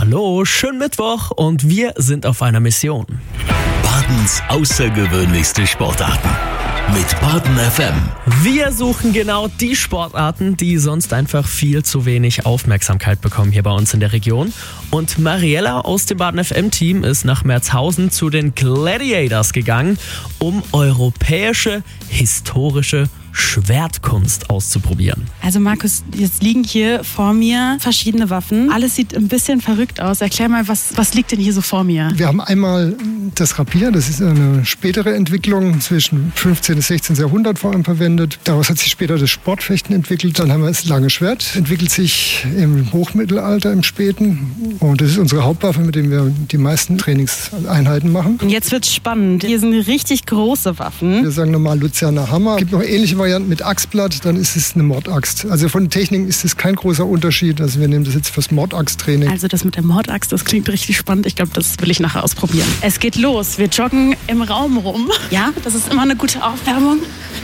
Hallo, schönen Mittwoch und wir sind auf einer Mission. Badens außergewöhnlichste Sportarten mit Baden FM. Wir suchen genau die Sportarten, die sonst einfach viel zu wenig Aufmerksamkeit bekommen hier bei uns in der Region. Und Mariella aus dem Baden FM-Team ist nach Merzhausen zu den Gladiators gegangen, um europäische, historische Schwertkunst auszuprobieren. Also Markus, jetzt liegen hier vor mir verschiedene Waffen. Alles sieht ein bisschen verrückt aus. Erklär mal, was liegt denn hier so vor mir? Wir haben einmal das Rapier, das ist eine spätere Entwicklung, zwischen 15. und 16. Jahrhundert vor allem verwendet. Daraus hat sich später das Sportfechten entwickelt. Dann haben wir das lange Schwert, entwickelt sich im Hochmittelalter, im Späten. Und das ist unsere Hauptwaffe, mit der wir die meisten Trainingseinheiten machen. Und jetzt wird's spannend. Hier sind richtig große Waffen. Wir sagen normal Luzerner Hammer. Es gibt noch ähnliche Varianten mit Axtblatt, dann ist es eine Mordaxt. Also von den Techniken ist es kein großer Unterschied. Also wir nehmen das jetzt fürs Mordaxt-Training. Also das mit der Mordaxt, das klingt richtig spannend. Ich glaube, das will ich nachher ausprobieren. Es geht los. Wir joggen im Raum rum. Ja, das ist immer eine gute Aufwärmung.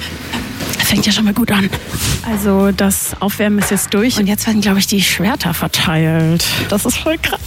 Fängt ja schon mal gut an. Also das Aufwärmen ist jetzt durch. Und jetzt werden, glaube ich, die Schwerter verteilt. Das ist voll krass.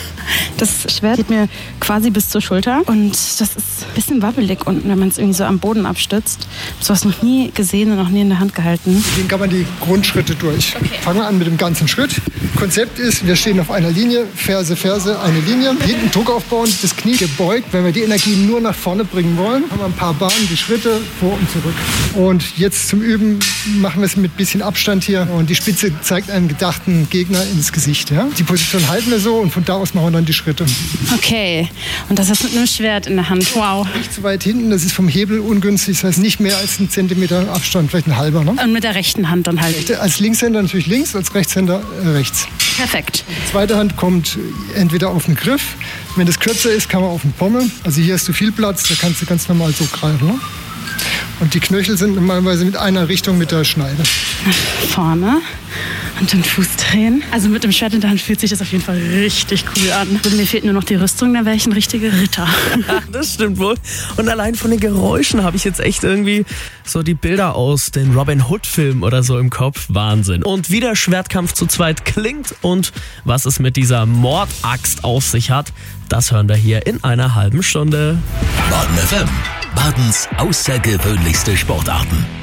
Das Schwert geht mir quasi bis zur Schulter und das ist ein bisschen wabbelig unten, wenn man es irgendwie so am Boden abstützt. Ich habe sowas noch nie gesehen und noch nie in der Hand gehalten. Gehen kann man die Grundschritte durch. Okay. Fangen wir an mit dem ganzen Schritt. Konzept ist, wir stehen auf einer Linie, Ferse, eine Linie. Hinten Druck aufbauen, das Knie gebeugt. Wenn wir die Energie nur nach vorne bringen wollen, haben wir ein paar Bahnen, die Schritte vor und zurück. Und jetzt zum Üben machen wir es mit ein bisschen Abstand hier. Und die Spitze zeigt einen gedachten Gegner ins Gesicht. Ja? Die Position halten wir so und von da aus machen wir dann die Schritte. Okay, und das ist mit einem Schwert in der Hand. Wow. Nicht zu weit hinten, das ist vom Hebel ungünstig. Das heißt nicht mehr als 1 Zentimeter Abstand, vielleicht ein halber. Ne? Und mit der rechten Hand dann halt. Als Linkshänder natürlich links, als Rechtshänder rechts. Perfekt. Die zweite Hand kommt entweder auf den Griff. Wenn das kürzer ist, kann man auf den Pommel. Also hier hast du viel Platz, da kannst du ganz normal so greifen. Ne? Und die Knöchel sind normalerweise mit einer Richtung mit der Schneide. Vorne und den Fuß drehen. Also mit dem Schwert in der Hand fühlt sich das auf jeden Fall richtig cool an. Also mir fehlt nur noch die Rüstung, dann wäre ich ein richtiger Ritter. Das stimmt wohl. Und allein von den Geräuschen habe ich jetzt echt irgendwie so die Bilder aus den Robin Hood-Filmen oder so im Kopf. Wahnsinn. Und wie der Schwertkampf zu zweit klingt und was es mit dieser Mordaxt auf sich hat, das hören wir hier in einer halben Stunde. Baden FM. Badens außergewöhnlichste Sportarten.